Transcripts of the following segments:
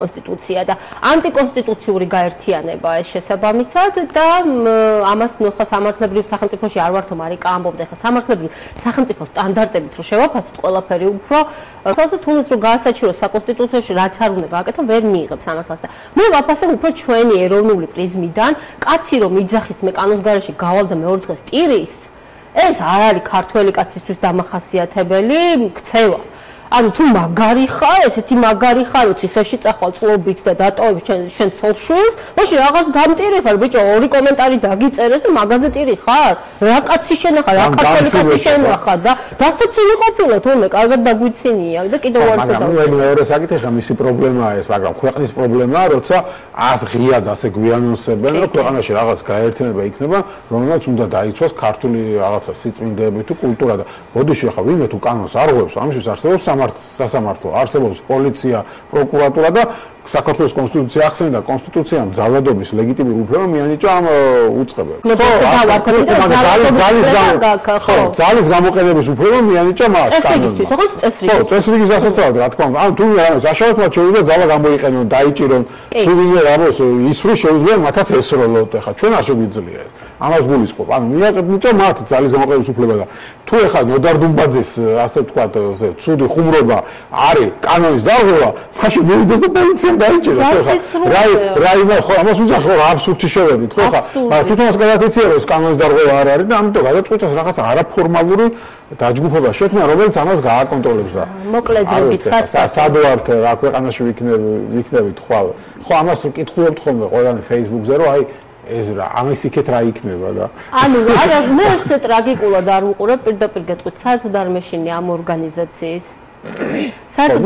კონსტიტუცია და ანტიკონსტიტუციური გაერთიანება ეს შესაბამისად და ამას ხო სამართლებრივ სახელმწიფოში არ ვართ მარიკა ამბობდა ხა სამართლებრივ სახელმწიფო სტანდარტებით რო შევაფასოთ ყველაფერი უფრო ხოლმე თუნდაც რომ გაასაჩივროს საკონსტიტუციაში რაც არ უნდა გააკეთო ვერ მიიღებს სამართალს და მე ვაფასებ უფრო ჩვენი ეროვნული პრიზმიდან კაცი რომ იძახის მე კანონის გარეშე გავალ და მეორე დღეს ტირის ეს არ არის ქართველი კაცისთვის დამახასიათებელი ქცევა ანუ თუ მაგარი ხარ, ესეთი მაგარი ხარ, რომ ციხეში წახვალ წლობით და დატოვებ შენ ცოლშვილს, მაშინ რაღაც დამტირი ხარ, ბიჭო, ორი კომენტარი დაგიწერეს და მაგაზე ტირი ხარ. რა კაცი შენახარ, რა ქართველი კაცი შენახარ და დასაცილი ყოფილა თურმე კარგად დაგვიცინია და კიდევ ვარსა და მეორე საკითხი ხა მისი პრობლემაა ეს, მაგრამ ქვეყნის პრობლემაა, როცა ას ღიად ასე გვიანონსებენ, რომ ქვეყანაში რაღაც გაერთიანება იქნება, რომელსაც უნდა დაიცვას ქართული რაღაცა სიწმინდეები თუ კულტურა და ბოდიში ხა ვინმე თუ კანონს არ ღვევს, ამისთვის არსებობს სასამართლო, არსებობს პოლიცია, პროკურატურა და საქართველოს კონსტიტუცია ახსენდა კონსტიტუციამ ძალადობის ლეგიტიმურ უფლება მიანიჭა ამ უწყებებს. ძალის გამოყენების უფლება მიანიჭა მას კანონმა. წესრიგის დასაცავად რა თქმა უნდა. ანუ თუ რამეს აშავოთ მათ შეუძლია ძალა გამოიყენონ, დაიჭირონ, თუ ვინმე რამოს ისრო შეუძლია მათაც ესროლოთ. ეხლა ჩვენ არ შეგვიძლია ეს. ამას გულისხმობ. ანუ მიაკეთებინა მათ ძალის გამოყენების უფლება და თუ ეხლა ნოდარ დუმბაძის ასე ვთქვათ, ცუდი ხუმრობა არის კანონის დარღვევა, მაშინ მივიდეს და პოლიციამ დაიჭიროს. რაიმე ხო ამას უძახს რომ აბსურდში შევედით ხო ხა. მაგრამ თვითონაც გადაეცია რომ კანონის დარღვევა არ არის და ამიტომ გადაწყვიტეს რაღაც არაფორმალური დაჯგუფება შექმნა, რომელიც ამას გააკონტროლებს და მოკლედებით ხარ. სად ვართ რა ქვეყანაში ვიქნებით ხვალ. ხო ამას კითხულობთ ხოლმე ყველანი Facebook-ზე რომ აი ეს რა ამის იქეთ რა იქნება და ანუ არა მე ესე ტრაგიკულად არ ვუყურებ პირდაპირ გეტყვით საერთოდ არ მეშინია ამ ორგანიზაციის საერთოდ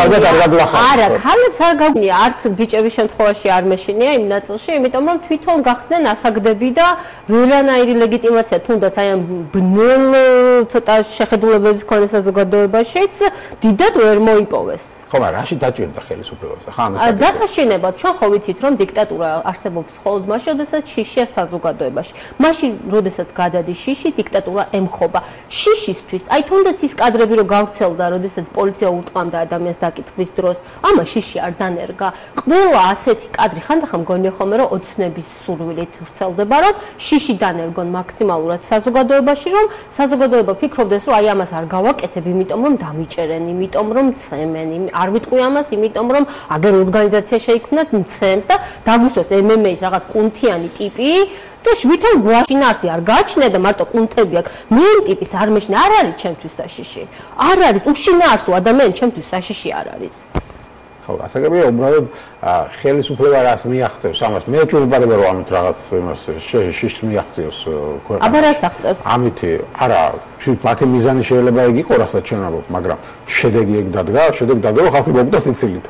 არა ქალებს არ გაგვია არც ბიჭების შემთხვევაში არ მეშინია იმ ნაწილში იმიტომ რომ თვითონ გახდნენ ასაგდები და ვერანაირი ლეგიტიმაცია თუნდაც აი ამ ბნელ ცოტა შეხედულებების მქონე საზოგადოებაშიც დიდად ვერ მოიპოვეს ხო მაგრამ რაში დაჭერდა ხელისუფლებას ხა ამას დასაშინებლად ჩვენ ხო ვიცით რომ დიქტატურა არსებობს მხოლოდ მაშინ როდესაც შიშია საზოგადოებაში მაშინ როდესაც გადადის შიში დიქტატურა ემხობა შიშისთვის აი თუნდაც ის კადრები რომ გავრცელდა როდესაც პოლიცია უტყამდა ადამიანს დაკითხვის დროს ამა შიში არ დანერგა ყველა ასეთი კადრი ხანდახან მგონია ხოლმე რომ ოცნების სურვილით ვრცელდება რომ შიში დანერგონ მაქსიმალურად საზოგადოებაში რომ საზოგადოება ფიქრობდეს რომ აი ამას არ გავაკეთებ იმიტომ რომ დამიჭერენ იმიტომ რომ ცემენ არ ვიტყვი ამას, იმიტომ რომ აგერ ორგანიზაცია შეიქმნათ, მცემს და დაგუსვეს MMA-ის რაღაც კუნთიანი ტიპი და შვითონ გვაშინარსი არ გააჩნია და მარტო კუნთები აქვს. მე ტიპის არ მეშინია, არ არის ჩემთვის საშიში. არ არის უშინაარსო ადამიანი ჩემთვის საშიში არ არის. ხო, ასაგებია უბრალოდ ხელისუფლება რას მიაღწევს ამას. მე ეჭვმებარება რომ ამით რაღაც იმას შიშს მიაღწევს ქვეყანას. აბა რას აღწევს? ამით არა, მათი მიზანი შეიძლება იგი იყო, რასაც ჩვენ ამბობ, მაგრამ შედეგი ეგ დადგა, ხალხი მოკიდა სიცილით.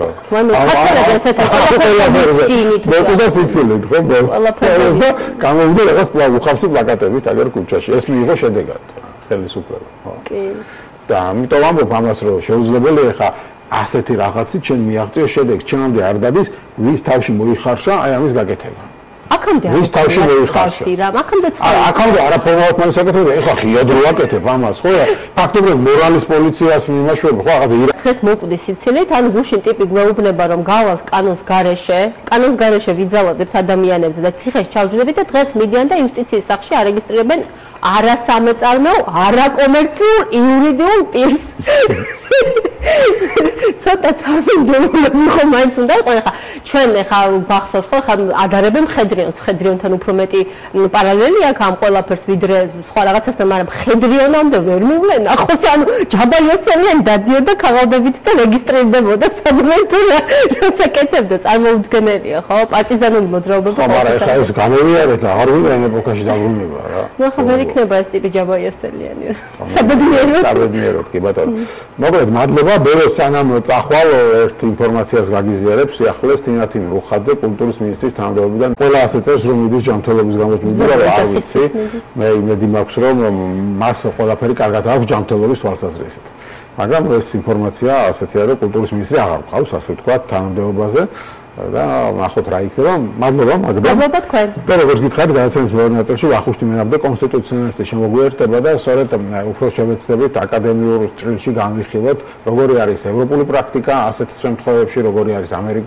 მოკიდა სიცილით, ხო? ყველაფერს და გამოვიდა რაღაც უხავსი პლაკატებით აგერ ქუჩაში. ეს მიიღო შედეგად ხელისუფლება, ხო? კი. და ამიტომ ამბობ ამას რომ შეუძლებელია ხა ასეთი რაღაცი ჩვენ მიაღწიო შედეგს ჩვენამდე არ დადის ვის თავში მოიხარშა აი ამის გაკეთება აქამდე ვის თავში მოიხარშა აქამდე არაფორმალურად მოსაკეთებია ეხლა ხიად რო აკეთებ ამას ხო ფაქტობრივად მორალის პოლიციას მიმაშვება ხო რაღაცა დღეს მოკვდი სიცილით ან გუშინ ტიპი გვეუბნება რომ გავალთ კანონს გარეშე ვიძალადებთ ადამიანებს და ციხეში ჩავჯდებით და დღეს მიდიან და იუსტიციის სახლში არეგისტრირებენ არასამეწარმეო არაკომერციულ იურიდიულ პირს ცოტა თავმჯდომარეობები ხომ მაინც უნდა იყო ხა ჩვენ ხა ბახსოვს ხო ხა ადარებენ მხედრიონთან უფრო მეტი პარალელი აქვს ამ ყველაფერს ვიდრე სხვა რაღაცასთან მაგრამ მხედრიონამდე ვერ მივლენ ახოს ანუ ჯაბა იოსელიანი დადიოდა ქაღალდებით და რეგისტრირდებოდა სადმე თუ რასაკეთებდა წარმოუდგენელია ხო პარტიზანული მოძრაობები ხო მაგრამ ხა ეს გამოვიარეთ და აღარ ვიღა იმ ეპოქაში დაბრუნება რა ნუ ხა ვერ იქნება ეს ტიპი ჯაბა იოსელიანი საბედნიეროდ კი ბატონო მოკლედ მადლობა ბოლოს სანამ წახვალ ერთ ინფორმაციას გაგიზიარებ სიახლეს თინათინ რუხაძე კულტურის მინისტრის თანამდებობიდან ყველა ასე წერს რომ მიდის ჯანმრთელობის გამოწვევა და არ ვიცი მე იმედი მაქვს რომ მას ყველაფერი კარგად აქვს ჯანმრთელობის თვალსაზრისით მაგრამ ეს ინფორმაცია ასეთია რომ კულტურის მინისტრი აღარ ყავს ასე ვთქვათ თანამდებობაზე და ნახოთ რა იქნება მადლობა მაგდა მადლობა თქვენ და როგორც გითხარით გადაცემის მეორე ნაწილში ვახუშტი მენაბდე კონსტიტუციონალისტი შემოგვიერთდება და სწორედ უფრო შევეცდებით აკადემიურ ჭრილში განვიხილოთ როგორი არის ევროპული პრაქტიკა ასეთ შემთხვევებში როგორი არის ამერიკული